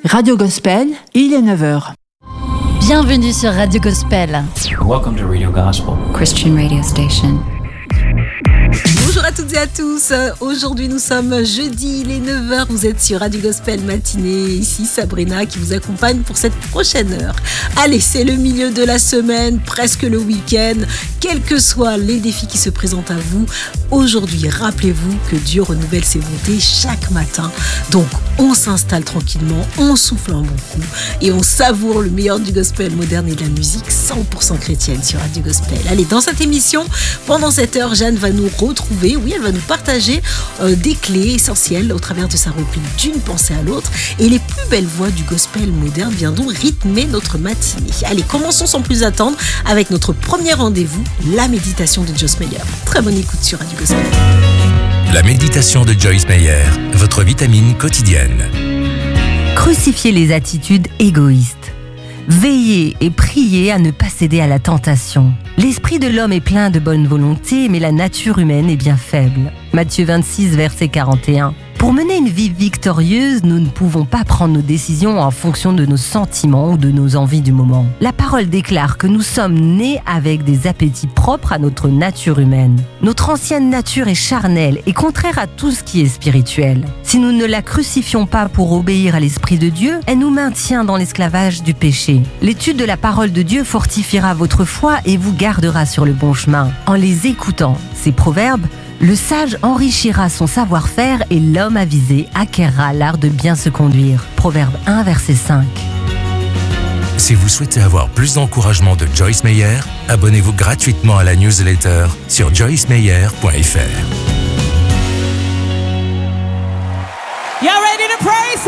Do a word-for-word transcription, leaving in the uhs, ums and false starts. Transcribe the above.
Radio Gospel, il est neuf heures. Bienvenue sur Radio Gospel. Welcome to Radio Gospel, Christian radio station. Bonjour à toutes et à tous, aujourd'hui nous sommes jeudi, il est neuf heures, vous êtes sur Radio Gospel Matinée, ici Sabrina qui vous accompagne pour cette prochaine heure. Allez, c'est le milieu de la semaine, presque le week-end, quels que soient les défis qui se présentent à vous, aujourd'hui rappelez-vous que Dieu renouvelle ses bontés chaque matin, donc on s'installe tranquillement, on souffle un bon coup et on savoure le meilleur du gospel moderne et de la musique cent pour cent chrétienne sur Radio Gospel. Allez, dans cette émission, pendant cette heure, Jeanne va nous retrouver, oui, elle va nous partager euh, des clés essentielles au travers de sa rubrique d'une pensée à l'autre, et les plus belles voix du gospel moderne viendront rythmer notre matinée. Allez, commençons sans plus attendre avec notre premier rendez-vous, la méditation de Joyce Meyer. Très bonne écoute sur Radio Gospel. La méditation de Joyce Meyer, votre vitamine quotidienne. Crucifiez les attitudes égoïstes. Veillez et priez à ne pas céder à la tentation. L'esprit de l'homme est plein de bonne volonté, mais la nature humaine est bien faible. Matthieu vingt-six, verset quarante et un. Pour mener une vie victorieuse, nous ne pouvons pas prendre nos décisions en fonction de nos sentiments ou de nos envies du moment. La parole déclare que nous sommes nés avec des appétits propres à notre nature humaine. Notre ancienne nature est charnelle et contraire à tout ce qui est spirituel. Si nous ne la crucifions pas pour obéir à l'Esprit de Dieu, elle nous maintient dans l'esclavage du péché. L'étude de la parole de Dieu fortifiera votre foi et vous gardera sur le bon chemin. En les écoutant, ces proverbes, le sage enrichira son savoir-faire et l'homme avisé acquerra l'art de bien se conduire. Proverbe un, verset cinq. Si vous souhaitez avoir plus d'encouragement de Joyce Meyer, abonnez-vous gratuitement à la newsletter sur joyce meyer point f r.